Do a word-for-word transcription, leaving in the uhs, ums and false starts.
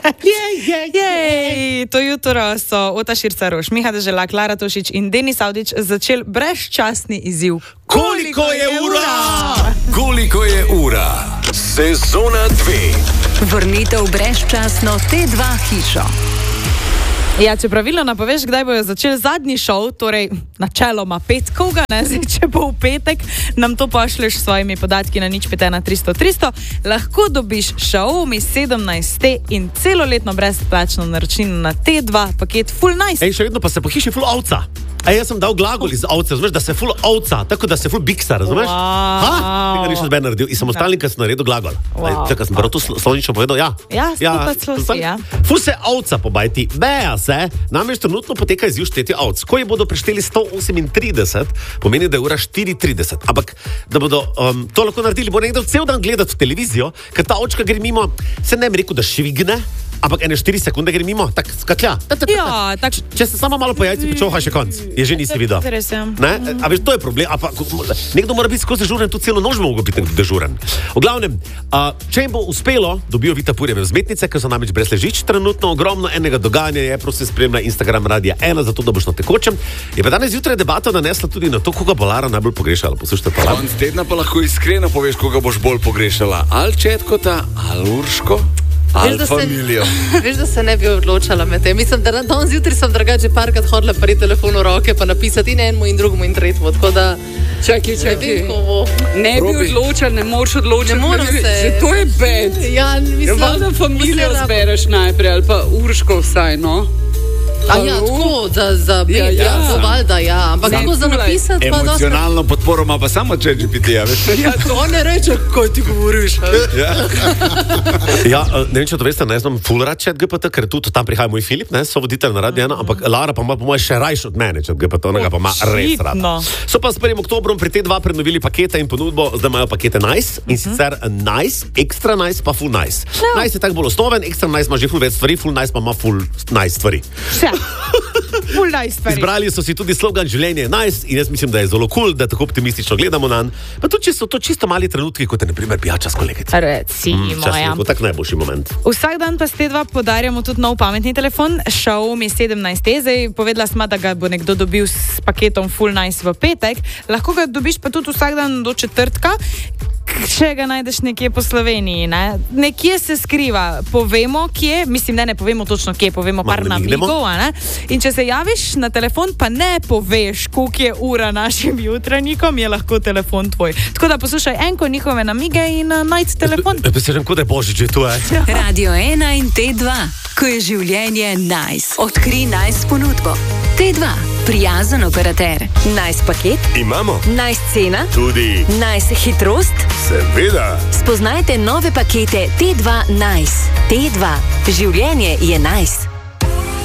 Jej, jej, to jutro so Ota Širca Roš, Miha Dežela, Klara Tošič in Denis Avdić začeli brezčasni izziv. Koliko je ura? Koliko je ura? Sezona dve. Vrnitev brezčasno T dva hišo. Ja, če pravilno napoveš, kdaj bojo začeli zadnji šov, torej načeloma petkovga, ne, zdaj, če bo v petek, nam to pošleš s svojimi podatki na nič pet ena tristo tristo, lahko dobiš šov mi sedemnajst T in celoletno brezplačno naročnino na T dva paket Full Nice. Ej, še vedno pa se po hiši full ovca. Ej, jaz sem dal glagol iz ovce, razumeš, da se full ovca, tako da se full biksa, razumeš? Wow. Ha? Tega nisem zbe naredil. In samostalnik, kad sem naredil glagol. Wow. Čakaj, sem prav to slovnično povedal, ja. Ja, spopad slosi, ja. Full se ovca pobajti, beja se, namreč trenutno poteka izziv štetje ovc. Ko je bodo prešteli sto osemintrideset, pomeni, da je ura štiri trideset. Ampak, da bodo um, to lahko naredili, bo nekdo cel dan gledati v televizijo, ker ta ovčka gre mimo, se ne bi rekel, da švigne, ampak ene štiri sekunde gre mimo, tak skaklja. Ja, tak... Če se samo malo po jajci počoha, še konc. Je že nisi videl. Ne? A veš, to je problem. A pa, nekdo mora biti skozi dežuren, tu celo noč mogo biti dežuren. V glavnem, a, če jim bo uspelo, dobijo Vita Purjeve vzmetnice, ker so namreč brez ležič. Trenutno ogromno enega dogajanja je, prosim spremlja Instagram Radia ena, zato da boš na tekočem. Je pa danes zjutraj debata nanesla tudi na to, koga bo Lara najbolj pogrešala. Poslušajte pa. Konc tedna pa lahko iskreno poveš, koga boš bolj pogrešala. Ali Četkota, ali Urško, ali familijo. Veš, da se ne bi odločala med tem. Mislim, da danes zjutraj sem drugače parkrat hodila pri telefonu v roke, pa napisati in enemu in drugemu in tretjemu. Tako da čakaj, čakaj. Ne, ne bi odločila, ne moreš odločiti. Ne moram se. Že to je bed. Ja, mislim. Ja, da familijo zbereš najprej, ali pa Urško vsaj, no. A ja, tako, za, za bed, ja, ja, ja. Valjda, ja. Ampak kako za napisati pa dosta... Emocionalno podporo ima pa samo ChatGPT, ja, veš? Ja, to ne reče, kaj ti govoriš. Ja. Ja, ne vem, če to veste, ne znam full rad ChatGPT, ker tudi tam prihaja moj Filip, ne, so voditelj na Radio ena, ampak Lara pa ima po moje še rajš od mene ChatGPT, onega pa ima res rad. So pa s prvim oktobrom pri T dva prenovili pakete in ponudbo, zdaj imajo pakete Nice, in sicer Nice, Extra Nice pa Full Nice. Nice je tako bolj osnoven, Extra Nice ima že full več stvari, Full Nice pa ima full nice stvari. Full nice stvari. Izbrali so si tudi slogan življenje je nice in jaz mislim, da je zelo kul, cool, da tako optimistično gledamo na nj. Pa tudi, če so to čisto mali trenutki, kot je na primer pijača s kolegico. Recimo, mm, ja. To je tak najboljši moment. Vsak dan pa s T dva podarjamo tudi nov pametni telefon, Xiaomi sedemnajst T. Zdaj povedala sma, da ga bo nekdo dobil s paketom Full Nice v petek. Lahko ga dobiš pa tudi vsak dan do četrtka. Če ga najdeš nekje po Sloveniji, ne? Nekje se skriva, povemo kje, mislim, ne, ne povemo točno kje, povemo par namigov, ne? In če se javiš na telefon, pa ne poveš, koliko je ura našim jutranjikom, je lahko telefon tvoj. Tako da poslušaj enko njihove namige in uh, najd telefon. Ja, besežem, kot je Božič, že tu je. Radio ena in T dva, ko je življenje nice. Odkri Nice ponudbo. T dva, prijazen operater. Nice paket. Imamo. Nice cena. Tudi. Nice hitrost. Seveda. Spoznajte nove pakete T dva Nice. T dva, življenje je nice.